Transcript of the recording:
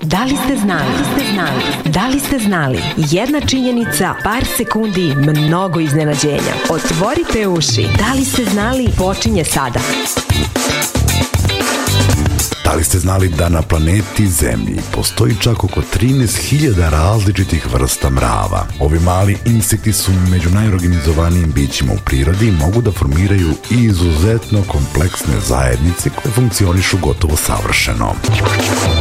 Da li ste znali? Da li ste znali? Jedna činjenica, par sekundi, mnogo iznenađenja. Otvorite uši. Da li ste znali? Počinje sada. Da li ste znali da na planeti Zemlji postoji čak oko 13.000 različitih vrsta mrava? Ovi mali insekti su među najorganizovanijim bićima u prirodi i mogu da formiraju izuzetno kompleksne zajednice koje funkcionišu gotovo savršeno.